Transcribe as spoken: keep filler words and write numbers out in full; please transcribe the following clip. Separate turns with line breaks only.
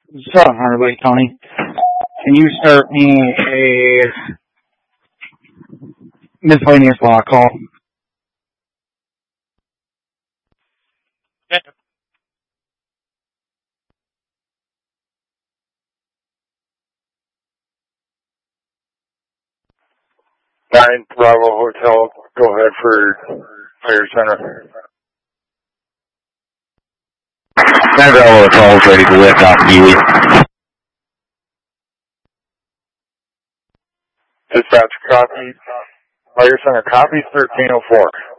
Shut up, everybody, Tony. Can you start me a miscellaneous law call?
Yeah.
Nine Bravo Hotel, go ahead for Fire Center.
Nine Bravo Hotel is ready to lift off Kiwi.
Dispatch copy. Fire Center copy thirteen oh four.